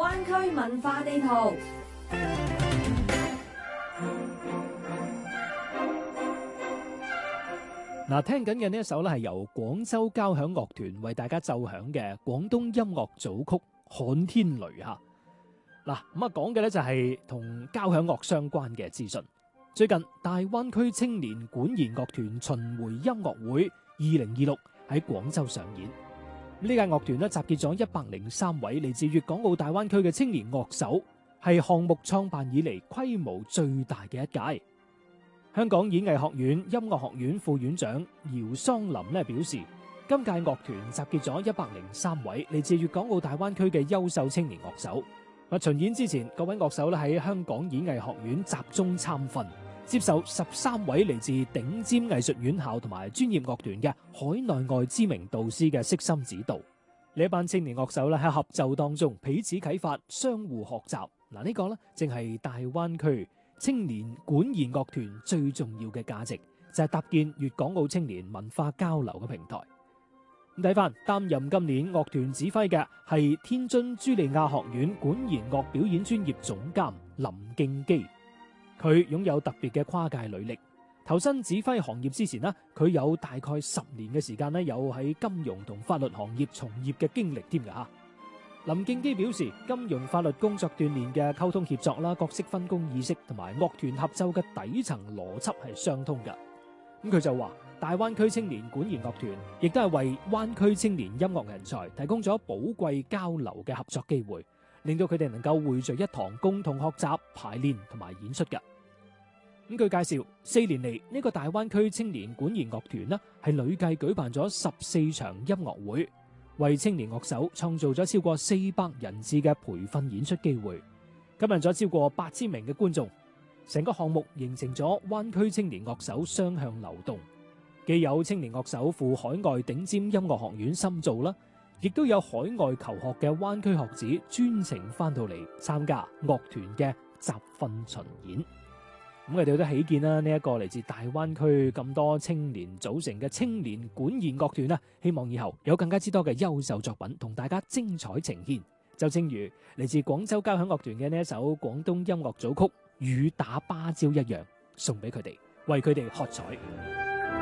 灣區文化地圖。 嗱，聽緊嘅呢一首咧係由廣州交響樂團為大家奏響嘅廣東音樂組曲《旱天雷》吓。嗱，咁講嘅咧就係同交響樂相關嘅資訊。最近大灣區青年管弦樂團巡迴音樂會2026喺廣州上演。呢屆樂團咧集結咗103位嚟自粵港澳大灣區嘅青年樂手，係項目創辦以嚟規模最大嘅一屆。香港演藝學院音樂學院副院長姚桑林表示，今屆樂團集結咗103位嚟自粵港澳大灣區嘅優秀青年樂手。巡演之前，各位樂手喺香港演藝學院集中參訓，接受13位嚟自頂尖藝術院校同埋專業樂團嘅海內外知名導師嘅悉心指導。呢一班青年樂手喺合奏當中彼此啟發，相互學習。呢個正係大灣區青年管弦樂團最重要嘅價值，就係搭建粵港澳青年文化交流嘅平台。咁睇翻擔任今年樂團指揮嘅係天津茱莉亞學院管弦樂表演專業總監林敬基，佢擁有特別嘅跨界履歷。投身指揮行業之前佢有大概10年嘅時間有喺金融同法律行業從業嘅經歷添㗎。林敬基表示，金融法律工作鍛煉嘅溝通協作啦、角色分工意識同埋樂團合奏嘅底層邏輯係相通㗎。咁佢就話，大灣區青年管弦樂團亦都係為灣區青年音樂人才提供咗寶貴交流嘅合作機會，令到佢哋能夠匯聚一堂共同學習、排練同埋演出㗎。咁據介紹，4年嚟呢個大灣區青年管弦樂團係累計舉辦咗14場音樂會，為青年樂手創造咗超過400人次嘅培訓演出機會，吸引咗超過8000名嘅觀眾。成個項目形成咗灣區青年樂手雙向流動，既有青年樂手赴海外頂尖音樂學院深造啦，亦都有海外求學嘅灣區學子專程翻到嚟參加樂團嘅集訓巡演。咁我哋都喜見啦，呢一個嚟自大灣區咁多青年組成嘅青年管弦樂團希望以後有更加之多嘅優秀作品同大家精彩呈現。就正如嚟自廣州交響樂團嘅呢一首廣東音樂組曲《雨打芭蕉》一樣，送俾佢哋，為佢哋喝彩。